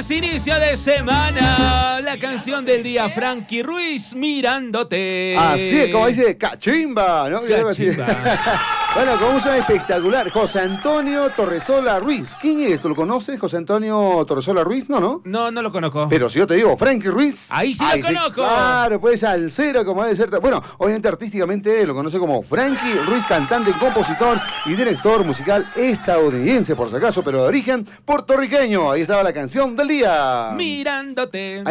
Lunes, inicio de semana. La canción del día, Frankie Ruiz, Mirándote. Así es, como dice Cachimba, ¿no? Cachimba. Bueno, con un son espectacular. José Antonio Torresola Ruiz. ¿Quién es? ¿Tú lo conoces, José Antonio Torresola Ruiz? No. No lo conozco. Pero si yo te digo Frankie Ruiz. Ahí sí lo conozco. Claro, pues al cero, como debe ser. Bueno, obviamente artísticamente lo conoce como Frankie Ruiz, cantante, compositor y director musical estadounidense, por si acaso, pero de origen puertorriqueño. Ahí estaba la canción del día. Mirándote.